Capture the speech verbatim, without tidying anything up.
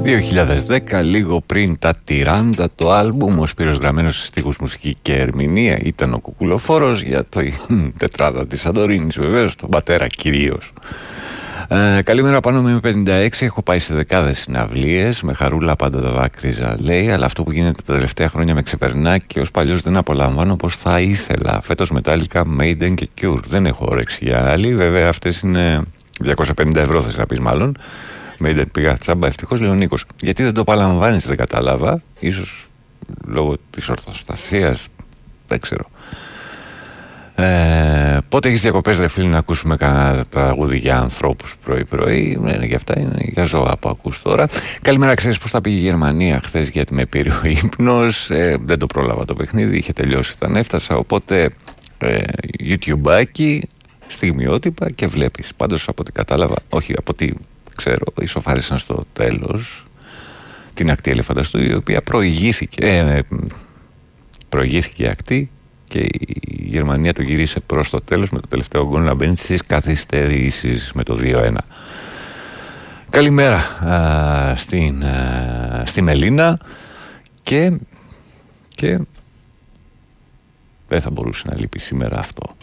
δύο χιλιάδες δέκα, λίγο πριν τα τριάντα, το άλμπουμ, ο Σπύρος Γραμμένος σε στίχους, μουσική και ερμηνεία ήταν ο Κουκουλοφόρος, για το τετράδα της Σαντορίνης βεβαίως, τον πατέρα κυρίως. Ε, καλημέρα, πάνω με πενήντα έξι, έχω πάει σε δεκάδες συναυλίες, με χαρούλα πάντα τα δάκρυζα λέει, αλλά αυτό που γίνεται τα τελευταία χρόνια με ξεπερνά και ως παλιός δεν απολαμβάνω όπως θα ήθελα. Φέτος Metallica, Maiden και Cure, δεν έχω όρεξη για άλλη, βέβαια αυτές είναι διακόσια πενήντα ευρώ θες να πεις μάλλον. Maiden πήγα τσάμπα, ευτυχώς λέει ο Νίκος. Γιατί δεν το απολαμβάνεις, δεν κατάλαβα, ίσως λόγω της ορθοστασίας, δεν ξέρω. Ε, πότε έχεις διακοπές ρε φίλοι να ακούσουμε κανένα τραγούδι για ανθρώπους πρωί πρωί? Ναι, για αυτά είναι για ζώα που ακούς τώρα. Καλημέρα, ξέρεις πως θα πήγε η Γερμανία χθες? Γιατί με πήρε ο ύπνος, ε, δεν το πρόλαβα το παιχνίδι, είχε τελειώσει όταν έφτασα, οπότε ε, YouTubeάκι, στιγμιότυπα και βλέπεις. Πάντως από ό,τι κατάλαβα, όχι από ό,τι ξέρω, ισοφάρισαν στο τέλος την ακτή Ελεφαντοστού, η οποία προηγήθηκε ε, προηγήθηκε η ακτή και η Γερμανία το γύρισε προς το τέλος με το τελευταίο γκολ να μπαίνει στις καθυστερήσεις με το δύο ένα. Καλημέρα α, στην, α, στη Μελίνα και, και δεν θα μπορούσε να λείπει σήμερα αυτό.